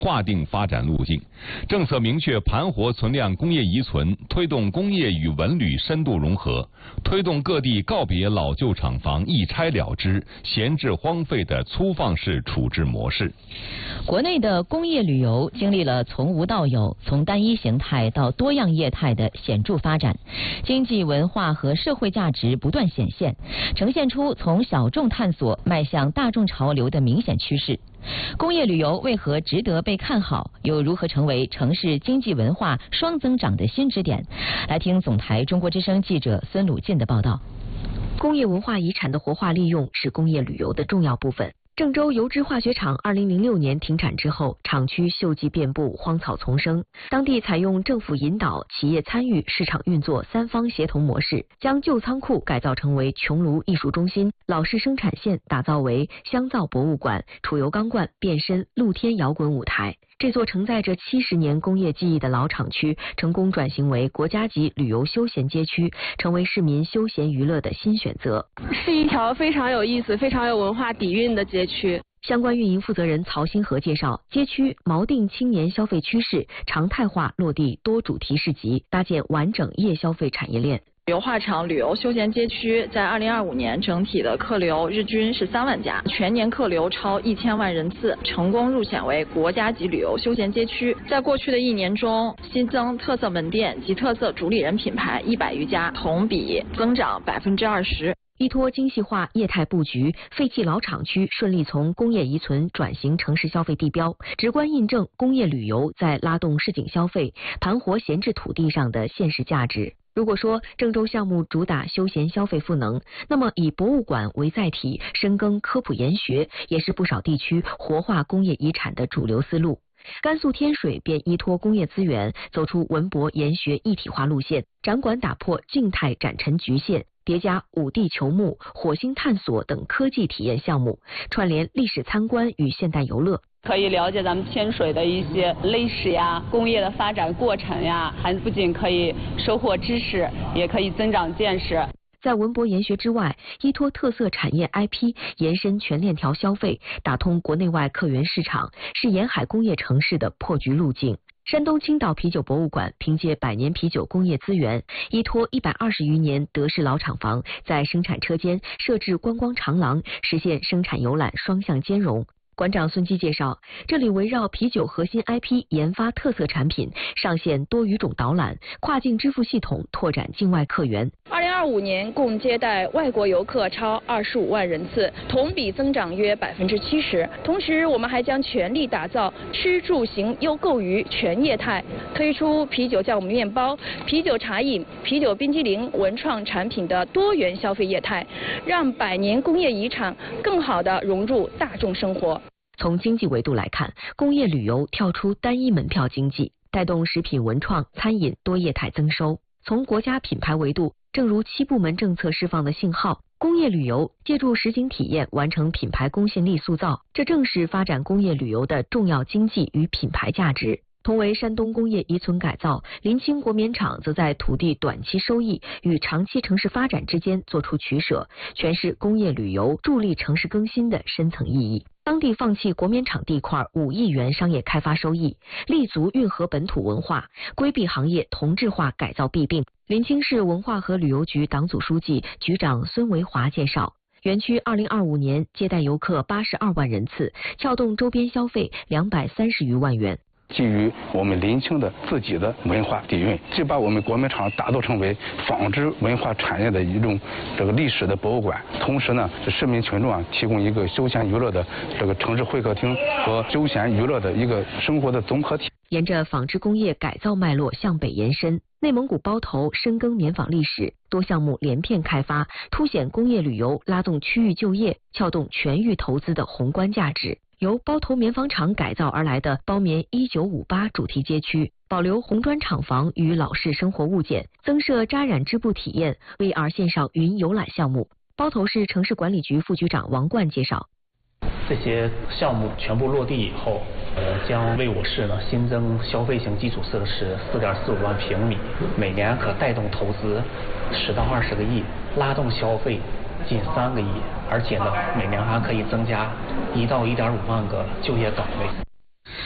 划定发展路径，政策明确盘活存量工业遗存，推动工业与文旅深度融合，推动各地告别老旧厂房一拆了之、闲置荒废的粗放式处置模式。 国内的工业旅游经历了从无到有、从单一形态到多样业态的显著发展，经济、文化和社会价值不断显现，呈现出从小众探索迈向大众潮流的明显趋势。工业旅游为何值得被看好，又如何成为城市经济文化双增长的新支点？来听总台中国之声记者孙鲁进的报道。 工业文化遗产的活化利用是工业旅游的重要部分。郑州油脂化学厂2006年停产之后，厂区锈迹遍布，荒草丛生。当地采用政府引导、企业参与、市场运作三方协同模式，将旧仓库改造成为穹庐艺术中心，老式生产线打造为香皂博物馆，储油钢罐变身露天摇滚舞台。这座承载着70年工业记忆的老厂区，成功转型为国家级旅游休闲街区，成为市民休闲娱乐的新选择。 是一条非常有意思、非常有文化底蕴的街区。 相关运营负责人曹新和介绍，街区锚定青年消费趋势，常态化落地多主题市集，搭建完整夜消费产业链。 油化厂旅游休闲街区在2025年整体的客流日均是3万家，全年客流超1000万人次，成功入选为国家级旅游休闲街区。在过去的1年中，新增特色门店及特色主理人品牌100余家，同比增长20%。 依托精细化业态布局，废弃老厂区顺利从工业遗存转型城市消费地标，直观印证工业旅游在拉动市井消费、盘活闲置土地上的现实价值。如果说郑州项目主打休闲消费赋能，那么以博物馆为载体，深耕科普研学，也是不少地区活化工业遗产的主流思路。甘肃天水便依托工业资源，走出文博研学一体化路线，展馆打破静态展陈局限，叠加5地球幕、火星探索等科技体验项目，串联历史参观与现代游乐， 可以了解咱们天水的一些历史呀、工业的发展过程呀，还不仅可以收获知识，也可以增长见识。 在文博研学之外，依托特色产业 IP， 延伸全链条消费，打通国内外客源市场，是沿海工业城市的破局路径。山东青岛啤酒博物馆凭借100年啤酒工业资源，依托120余年德式老厂房，在生产车间设置观光长廊，实现生产游览双向兼容。馆长孙基介绍，这里围绕啤酒核心 IP 研发特色产品，上线多语种导览，跨境支付系统拓展境外客源。 2025年共接待外国游客超25万人次，同比增长约70%。同时，我们还将全力打造吃住行优购娱全业态，推出啤酒酵母面包、啤酒茶饮、啤酒冰激凌文创产品的多元消费业态，让100年工业遗产更好地融入大众生活。 从经济维度来看，工业旅游跳出单一门票经济，带动食品文创、餐饮多业态增收。从国家品牌维度，正如7部门政策释放的信号，工业旅游借助实景体验完成品牌公信力塑造，这正是发展工业旅游的重要经济与品牌价值。同为山东工业遗存改造，临清国棉厂则在土地短期收益与长期城市发展之间做出取舍，诠释工业旅游助力城市更新的深层意义。当地放弃国棉厂地块5亿元商业开发收益，立足运河本土文化，规避行业同质化改造弊病。临清市文化和旅游局党组书记、局长孙维华介绍，园区2025年接待游客82万人次，撬动周边消费230余万元。 基于我们临清的自己的文化底蕴，就把我们国棉厂打造成为纺织文化产业的一种历史的博物馆。同时呢，市民群众提供一个休闲娱乐的城市会客厅和休闲娱乐的一个生活的综合体。 沿着纺织工业改造脉络向北延伸，内蒙古包头深耕棉纺历史，多项目连片开发，凸显工业旅游拉动区域就业、撬动全域投资的宏观价值。由包头棉纺厂改造而来的包棉1958主题街区，保留红砖厂房与老式生活物件，增设扎染织布体验、VR 线上云游览项目。包头市城市管理局副局长王冠介绍， 这些项目全部落地以后，将为我市新增消费型基础设施4.45万平米，每年可带动投资10到20个亿，拉动消费近3个亿，而且每年还可以增加1到1.5万个就业岗位。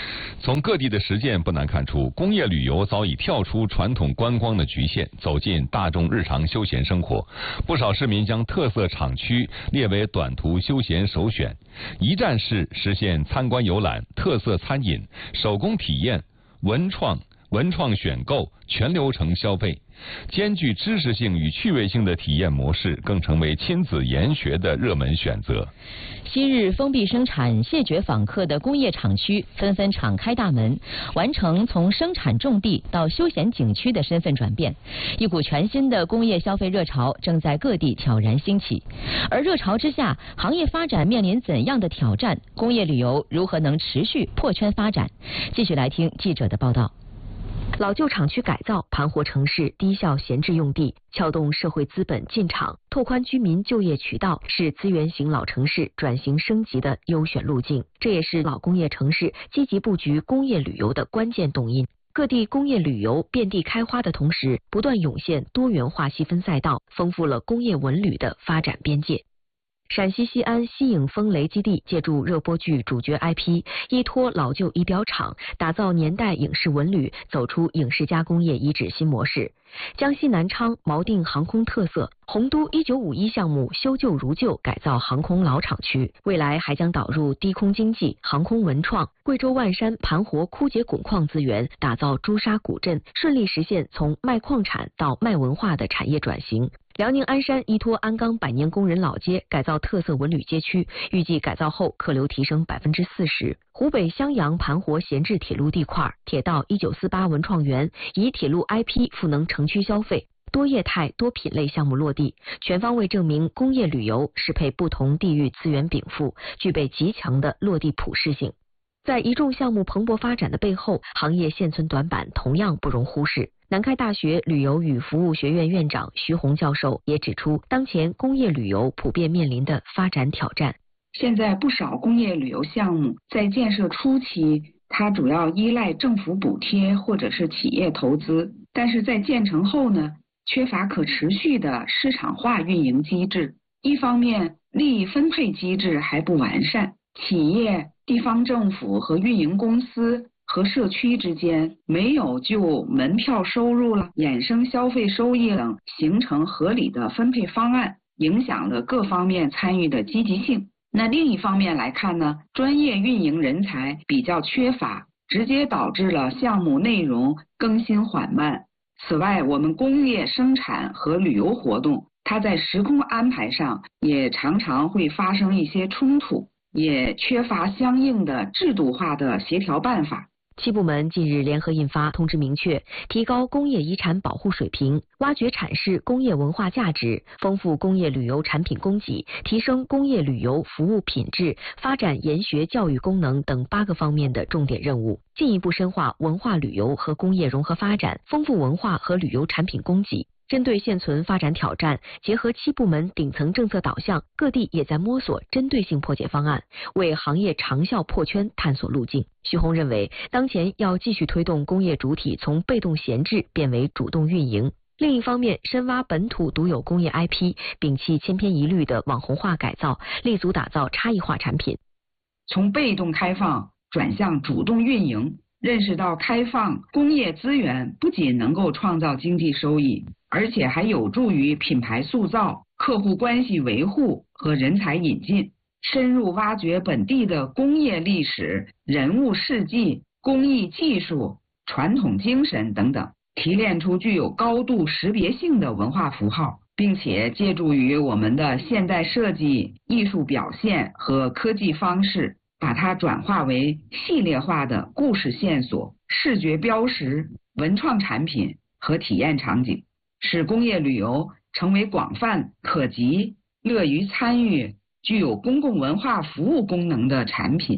从各地的实践不难看出，工业旅游早已跳出传统观光的局限，走进大众日常休闲生活。不少市民将特色厂区列为短途休闲首选，一站式实现参观游览、特色餐饮、手工体验、文创选购全流程消费，兼具知识性与趣味性的体验模式更成为亲子研学的热门选择。 昔日封闭生产、谢绝访客的工业厂区纷纷敞开大门，完成从生产重地到休闲景区的身份转变。一股全新的工业消费热潮正在各地悄然兴起。而热潮之下，行业发展面临怎样的挑战？工业旅游如何能持续破圈发展？继续来听记者的报道。 老旧厂区改造盘活城市低效闲置用地，撬动社会资本进场，拓宽居民就业渠道，是资源型老城市转型升级的优选路径。这也是老工业城市积极布局工业旅游的关键动因。各地工业旅游遍地开花的同时，不断涌现多元化细分赛道，丰富了工业文旅的发展边界。陕西西安西影风雷基地借助热播剧主角 IP， 依托老旧仪表厂，打造年代影视文旅，走出影视加工业遗址新模式。江西南昌锚定航空特色，洪都1951项目修旧如旧，改造航空老厂区，未来还将导入低空经济、航空文创。贵州万山盘活枯竭汞矿资源，打造朱砂古镇，顺利实现从卖矿产到卖文化的产业转型。辽宁鞍山依托鞍钢百年工人老街改造特色文旅街区，预计改造后客流提升40%。湖北襄阳盘活闲置铁路地块，铁道1948文创园以铁路 IP 赋能城区消费，多业态多品类项目落地，全方位证明工业旅游适配不同地域资源禀赋，具备极强的落地普适性。在一众项目蓬勃发展的背后，行业现存短板同样不容忽视。南开大学旅游与服务学院院长徐红教授也指出，当前工业旅游普遍面临的发展挑战。 现在不少工业旅游项目在建设初期，它主要依赖政府补贴或者是企业投资，但是在建成后呢，缺乏可持续的市场化运营机制。一方面，利益分配机制还不完善，企业、地方政府和运营公司和社区之间没有就门票收入了、衍生消费收益等形成合理的分配方案，影响了各方面参与的积极性。那另一方面来看呢，专业运营人才比较缺乏，直接导致了项目内容更新缓慢。此外，我们工业生产和旅游活动，它在时空安排上也常常会发生一些冲突，也缺乏相应的制度化的协调办法。 7部门近日联合印发通知，明确提高工业遗产保护水平，挖掘阐释工业文化价值，丰富工业旅游产品供给，提升工业旅游服务品质，发展研学教育功能等8个方面的重点任务，进一步深化文化旅游和工业融合发展，丰富文化和旅游产品供给。针对现存发展挑战，结合7部门顶层政策导向，各地也在摸索针对性破解方案，为行业长效破圈探索路径。徐红认为，当前要继续推动工业主体从被动闲置变为主动运营。另一方面，深挖本土独有工业 IP， 摒弃千篇一律的网红化改造，立足打造差异化产品。 从被动开放转向主动运营，认识到开放工业资源不仅能够创造经济收益，而且还有助于品牌塑造、客户关系维护和人才引进。深入挖掘本地的工业历史、人物事迹、工艺技术、传统精神等等，提炼出具有高度识别性的文化符号，并且借助于我们的现代设计、艺术表现和科技方式，把它转化为系列化的故事线索、视觉标识、文创产品和体验场景，使工业旅游成为广泛、可及、乐于参与、具有公共文化服务功能的产品。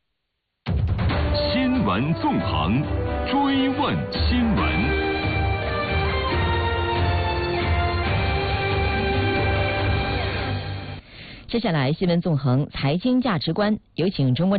新闻纵横，追问新闻。 接下来，新闻纵横财经价值观，有请中国